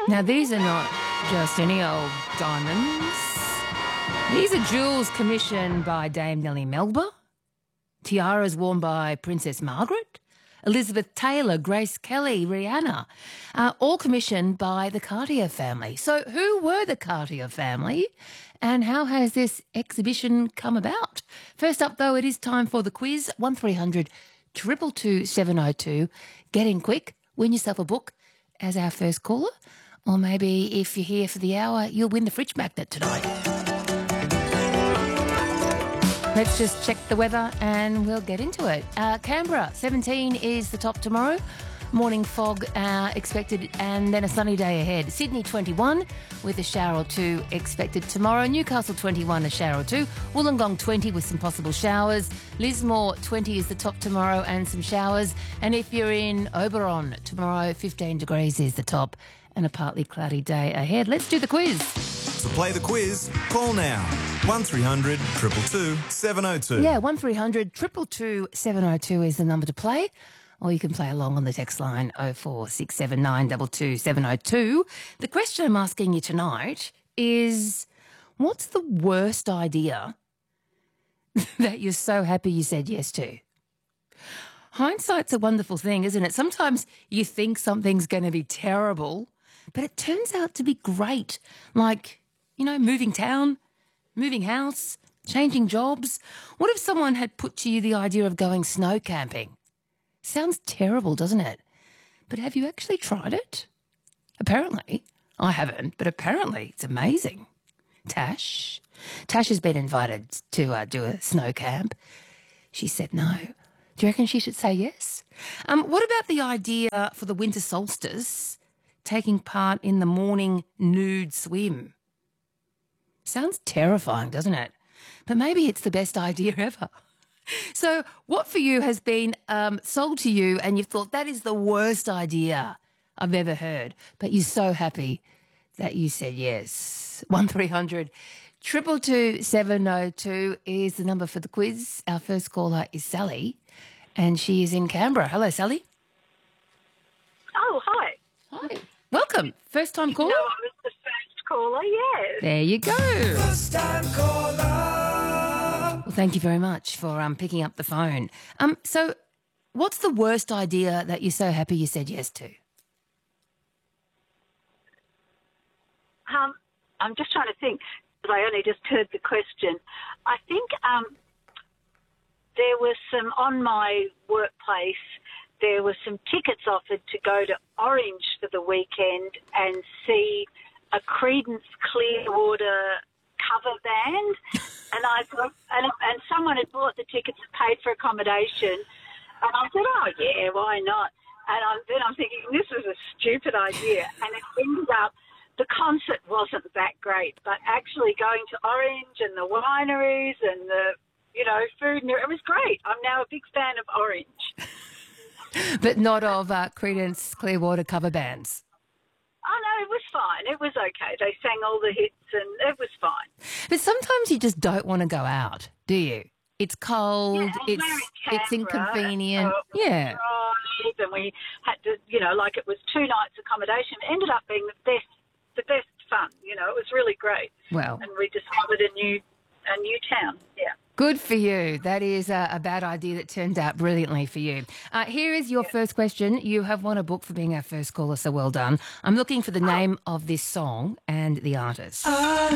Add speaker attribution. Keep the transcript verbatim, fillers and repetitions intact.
Speaker 1: Now, these are not just any old diamonds. These are jewels commissioned by Dame Nellie Melba, tiaras worn by Princess Margaret, Elizabeth Taylor, Grace Kelly, Rihanna, uh, all commissioned by the Cartier family. So who were the Cartier family and how has this exhibition come about? First up, though, it is time for the quiz. one three hundred two two two seven oh two. Get in quick, win yourself a book as our first caller, or maybe if you're here for the hour, you'll win the fridge magnet tonight. Let's just check the weather and we'll get into it. Uh, Canberra, seventeen is the top tomorrow. Morning fog uh, expected and then a sunny day ahead. Sydney, twenty-one with a shower or two expected tomorrow. Newcastle, twenty-one, a shower or two. Wollongong, twenty with some possible showers. Lismore, twenty is the top tomorrow and some showers. And if you're in Oberon, tomorrow, fifteen degrees is the top and a partly cloudy day ahead. Let's do the quiz.
Speaker 2: To play the quiz, call now. one three hundred two two two seven oh two.
Speaker 1: Yeah, one three hundred two two two seven oh two is the number to play. Or you can play along on the text line oh four six seven nine two two seven oh two. The question I'm asking you tonight is, what's the worst idea that you're so happy you said yes to? Hindsight's a wonderful thing, isn't it? Sometimes you think something's going to be terrible, but it turns out to be great. Like, you know, moving town, moving house, changing jobs. What if someone had put to you the idea of going snow camping? Sounds terrible, doesn't it? But have you actually tried it? Apparently. I haven't, but apparently it's amazing. Tash? Tash has been invited to uh, do a snow camp. She said no. Do you reckon she should say yes? Um, what about the idea for the winter solstice, taking part in the morning nude swim? Sounds terrifying, doesn't it? But maybe it's the best idea ever. So what for you has been um, sold to you and you've thought that is the worst idea I've ever heard, but you're so happy that you said yes. one three hundred two two two seven oh two is the number for the quiz. Our first caller is Sally and she is in Canberra. Hello, Sally.
Speaker 3: Oh, hi.
Speaker 1: Hi. Welcome. First time caller?
Speaker 3: No, I was the first caller, yes.
Speaker 1: There you go.
Speaker 2: First time caller.
Speaker 1: Well, thank you very much for um, picking up the phone. Um, so what's the worst idea that you're so happy you said yes to?
Speaker 3: Um, I'm just trying to think, because I only just heard the question. I think um, there was some, on my workplace, there were some tickets offered to go to Orange for the weekend and see a Creedence Clearwater cover band. And I thought, and, and someone had bought the tickets and paid for accommodation. And I said, oh, yeah, why not? And I, then I'm thinking, this is a stupid idea. And it ended up, the concert wasn't that great, but actually going to Orange and the wineries and the, you know, food, and it was great. I'm now a big fan of Orange.
Speaker 1: But not of uh, Creedence Clearwater cover bands.
Speaker 3: Oh, no, it was fine. It was okay. They sang all the hits and it was fine.
Speaker 1: But sometimes you just don't want to go out, do you? It's cold,
Speaker 3: Yeah,
Speaker 1: it's
Speaker 3: we're in
Speaker 1: it's
Speaker 3: Canberra,
Speaker 1: inconvenient.
Speaker 3: so it was
Speaker 1: Yeah.
Speaker 3: dry, and we had to, you know, like it was two nights accommodation. It ended up being the best, the best fun. You know, it was really great.
Speaker 1: Well,
Speaker 3: And we discovered a new, a new town. Yeah.
Speaker 1: good for you. That is a, a bad idea that turned out brilliantly for you. Uh, here is your first question. You have won a book for being our first caller, so well done. I'm looking for the name of this song and the artist.